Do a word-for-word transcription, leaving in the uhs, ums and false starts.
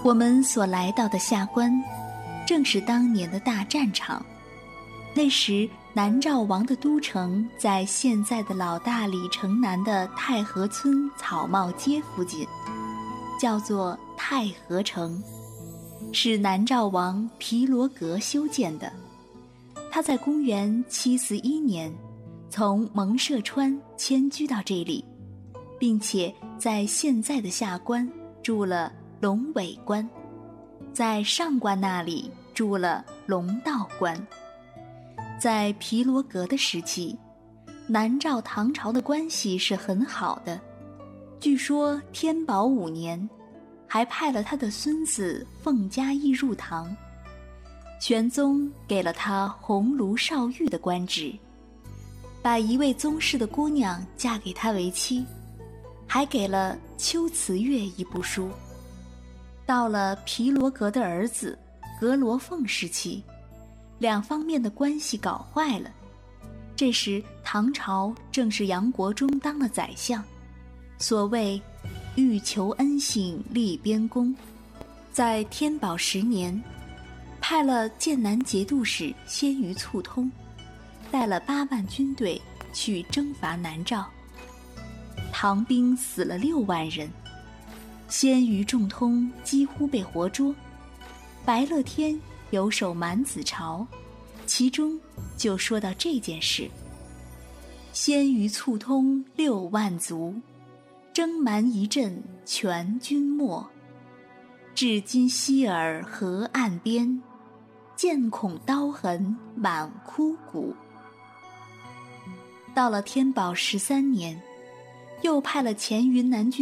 我们所来到的下关，正是当年的大战场。那时南诏王的都城在现在的老大理城南的太和村草帽街附近，叫做太和城，是南诏王毗罗格修建的。他在公元七四一年从蒙舍川迁居到这里，并且在现在的下关筑了龙尾关，在上关那里筑了龙道关。在毗罗格的时期，南诏唐朝的关系是很好的。据说天宝五年还派了他的孙子凤嘉义入唐，玄宗给了他鸿胪少尉的官职，把一位宗室的姑娘嫁给他为妻，还给了秋瓷月一部书。到了毗罗格的儿子格罗凤时期，两方面的关系搞坏了。这时唐朝正是杨国忠当了宰相，所谓欲求恩幸立边功，在天宝十年派了剑南节度使鲜于促通，带了八万军队去征伐南诏。唐兵死了六万人，鲜于仲通几乎被活捉。白乐天有首满子朝，其中就说到这件事：鲜于促通六万卒，征蛮一阵全军没。至今希尔河岸边，见恐刀痕满枯骨。到了天宝十三年，又派了前云南军